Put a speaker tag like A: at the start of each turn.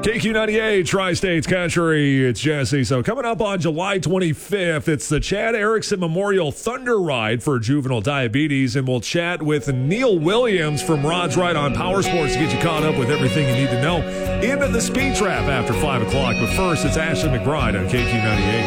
A: KQ98, Tri-States Country, it's Jesse. So coming up on July 25th, it's the Chad Erickson Memorial Thunder Ride for juvenile diabetes, and we'll chat with Neil Williams from Rod's Ride on Power Sports to get you caught up with everything you need to know into the Speed Trap after 5 o'clock. But first, it's Ashley McBride on KQ98.